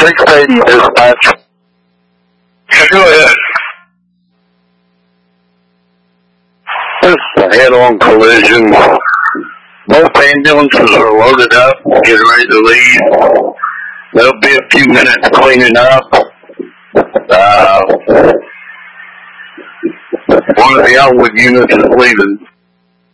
6-8 dispatch. Go ahead. This is a head-on collision. Both ambulances are loaded up, getting ready to leave. There'll be a few minutes cleaning up. One of the Elwood units is leaving.